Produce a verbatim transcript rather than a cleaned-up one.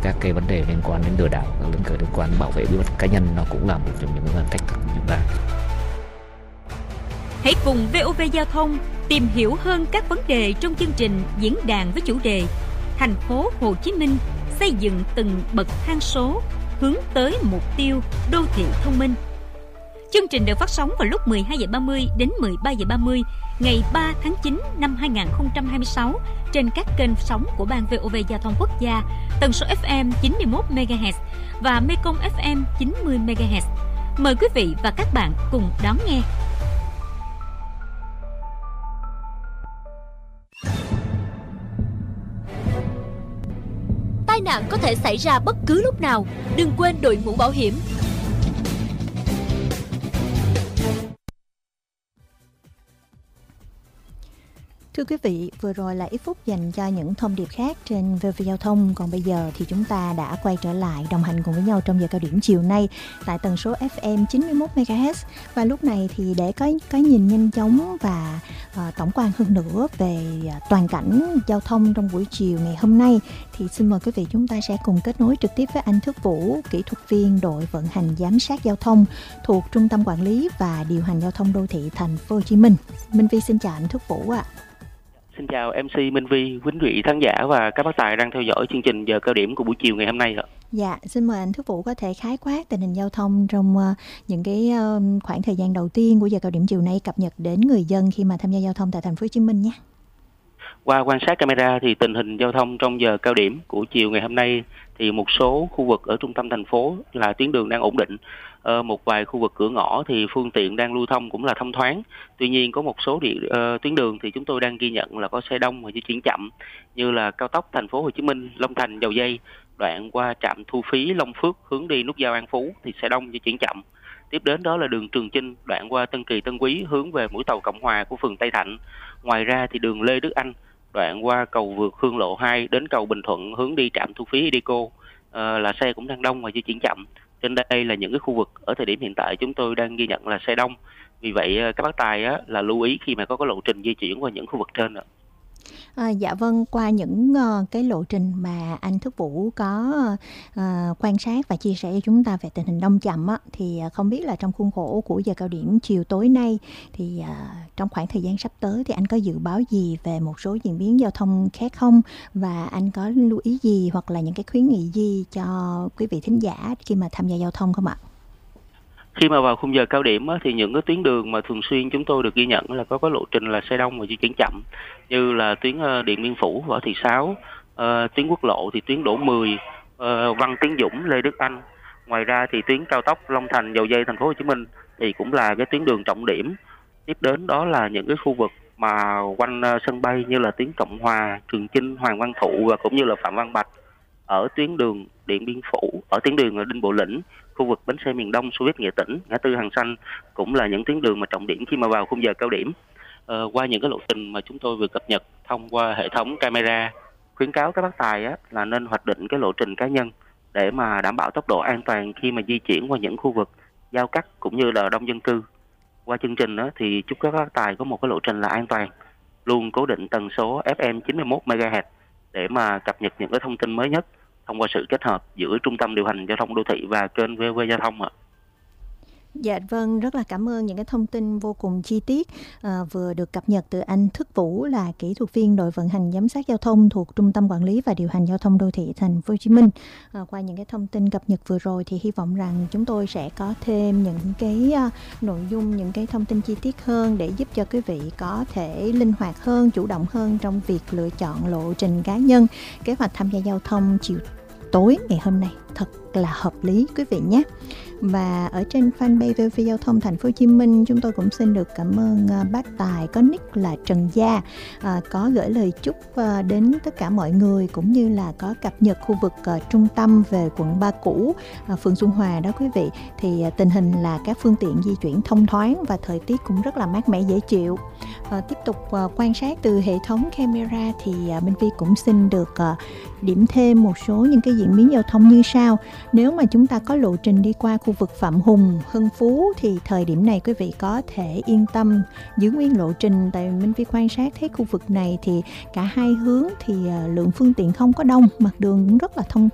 các cái vấn đề liên quan đến lừa đảo, liên quan liên quan bảo vệ bí mật cá nhân, nó cũng là một trong những thách thức của chúng ta. Hãy cùng vê o vê Giao thông tìm hiểu hơn các vấn đề trong chương trình diễn đàn với chủ đề Thành phố Hồ Chí Minh xây dựng từng bậc thang số hướng tới mục tiêu đô thị thông minh. Chương trình được phát sóng vào lúc mười hai giờ ba mươi đến mười ba giờ ba mươi ngày ba tháng chín năm hai nghìn không trăm hai mươi sáu trên các kênh sóng của Ban vê o vê Giao thông Quốc gia, tần số ép em chín mươi mốt mê ga héc và Mekong ép em chín mươi mê ga héc. Mời quý vị và các bạn cùng đón nghe. Tai nạn có thể xảy ra bất cứ lúc nào, đừng quên đội mũ bảo hiểm. Thưa quý vị, vừa rồi là ít phút dành cho những thông điệp khác trên vê o vê Giao thông. Còn bây giờ thì chúng ta đã quay trở lại đồng hành cùng với nhau trong giờ cao điểm chiều nay tại tần số ép em chín mươi mốt mê ga héc. Và lúc này thì để có cái nhìn nhanh chóng và uh, tổng quan hơn nữa về uh, toàn cảnh giao thông trong buổi chiều ngày hôm nay, thì xin mời quý vị chúng ta sẽ cùng kết nối trực tiếp với anh Thức Vũ, kỹ thuật viên đội vận hành giám sát giao thông thuộc Trung tâm Quản lý và Điều hành Giao thông Đô thị Thành phố Hồ Chí Minh. Minh Vi xin chào anh Thức Vũ ạ. À. Xin chào em xê Minh Vi, quý vị khán giả và các bác tài đang theo dõi chương trình giờ cao điểm của buổi chiều ngày hôm nay ạ. Dạ, xin mời anh Thức Vũ có thể khái quát tình hình giao thông trong uh, những cái uh, khoảng thời gian đầu tiên của giờ cao điểm chiều nay, cập nhật đến người dân khi mà tham gia giao thông tại Thành phố Hồ Chí Minh nhé. Qua quan sát camera thì tình hình giao thông trong giờ cao điểm của chiều ngày hôm nay thì một số khu vực ở trung tâm thành phố là tuyến đường đang ổn định. Ờ, một vài khu vực cửa ngõ thì phương tiện đang lưu thông cũng là thông thoáng. Tuy nhiên có một số địa, uh, tuyến đường thì chúng tôi đang ghi nhận là có xe đông và di chuyển chậm, như là cao tốc Thành phố Hồ Chí Minh Long Thành Dầu Giây đoạn qua trạm thu phí Long Phước hướng đi nút giao An Phú thì xe đông di chuyển chậm. Tiếp đến đó là đường Trường Chinh đoạn qua Tân Kỳ Tân Quý hướng về mũi tàu Cộng Hòa của phường Tây Thạnh. Ngoài ra thì đường Lê Đức Anh đoạn qua cầu vượt Hương Lộ hai đến cầu Bình Thuận hướng đi trạm thu phí Ideco uh, là xe cũng đang đông và di chuyển chậm. Trên đây là những cái khu vực ở thời điểm hiện tại chúng tôi đang ghi nhận là xe đông. Vì vậy các bác tài á, là lưu ý khi mà có cái lộ trình di chuyển qua những khu vực trên ạ. À, dạ vâng, qua những uh, cái lộ trình mà anh Thức Vũ có uh, quan sát và chia sẻ cho chúng ta về tình hình đông chậm á, thì uh, không biết là trong khuôn khổ của giờ cao điểm chiều tối nay thì uh, trong khoảng thời gian sắp tới thì anh có dự báo gì về một số diễn biến giao thông khác không, và anh có lưu ý gì hoặc là những cái khuyến nghị gì cho quý vị thính giả khi mà tham gia giao thông không ạ? Khi mà vào khung giờ cao điểm á, thì những cái tuyến đường mà thường xuyên chúng tôi được ghi nhận là có cái lộ trình là xe đông và di chuyển chậm, như là tuyến uh, Điện Biên Phủ, Võ Thị Sáu, uh, tuyến quốc lộ thì tuyến Đỗ Mười, uh, Văn Tiến Dũng, Lê Đức Anh. Ngoài ra thì tuyến cao tốc Long Thành Dầu Giây Thành phố Hồ Chí Minh thì cũng là cái tuyến đường trọng điểm. Tiếp đến đó là những cái khu vực mà quanh uh, sân bay như là tuyến Cộng Hòa, Trường Chinh, Hoàng Văn Thụ và cũng như là Phạm Văn Bạch. Ở tuyến đường Điện Biên Phủ, ở tuyến đường Đinh Bộ Lĩnh, khu vực bến xe miền Đông, Xô Viết Nghĩa Tỉnh, ngã tư Hàng Xanh cũng là những tuyến đường mà trọng điểm khi mà vào khung giờ cao điểm. Ờ, qua những cái lộ trình mà chúng tôi vừa cập nhật thông qua hệ thống camera, khuyến cáo các bác tài á, là nên hoạch định cái lộ trình cá nhân để mà đảm bảo tốc độ an toàn khi mà di chuyển qua những khu vực giao cắt cũng như là đông dân cư. Qua chương trình á, thì chúc các bác tài có một cái lộ trình là an toàn, luôn cố định tần số ép em chín mươi mốt mê ga héc để mà cập nhật những cái thông tin mới nhất thông qua sự kết hợp giữa Trung tâm Điều hành Giao thông Đô thị và kênh vê o vê Giao thông ạ. Dạ vâng, rất là cảm ơn những cái thông tin vô cùng chi tiết à, vừa được cập nhật từ anh Thức Vũ, là kỹ thuật viên đội vận hành giám sát giao thông thuộc Trung tâm Quản lý và Điều hành Giao thông Đô thị Thành phố Hồ Chí Minh. À, qua những cái thông tin cập nhật vừa rồi thì hy vọng rằng chúng tôi sẽ có thêm những cái uh, nội dung, những cái thông tin chi tiết hơn để giúp cho quý vị có thể linh hoạt hơn, chủ động hơn trong việc lựa chọn lộ trình cá nhân, kế hoạch tham gia giao thông chiều tối ngày hôm nay thật là hợp lý quý vị nhé. Và ở trên fanpage vê o vê Giao thông Thành phố Hồ Chí Minh, chúng tôi cũng xin được cảm ơn uh, bác tài có nick là Trần Gia uh, có gửi lời chúc uh, đến tất cả mọi người, cũng như là có cập nhật khu vực uh, trung tâm về quận ba cũ, uh, phường Xuân Hòa đó quý vị. Thì uh, tình hình là các phương tiện di chuyển thông thoáng và thời tiết cũng rất là mát mẻ dễ chịu. Uh, tiếp tục uh, quan sát từ hệ thống camera thì uh, Minh Vi cũng xin được uh, điểm thêm một số những cái diễn biến giao thông như sau. Nếu mà chúng ta có lộ trình đi qua khu vực Phạm Hùng, Hưng Phú thì thời điểm này quý vị có thể yên tâm giữ nguyên lộ trình. Tại Minh Vi quan sát thấy khu vực này thì cả hai hướng thì lượng phương tiện không có đông, mặt đường cũng rất là thông